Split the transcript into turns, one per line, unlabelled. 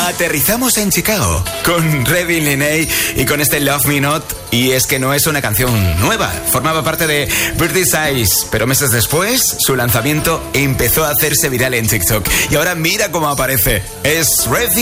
Aterrizamos en Chicago con Revin Liney y con este Love Me Not. Y es que no es una canción nueva, formaba parte de Birdie's Eyes, pero meses después su lanzamiento empezó a hacerse viral en TikTok. Y ahora mira cómo aparece. Es Revin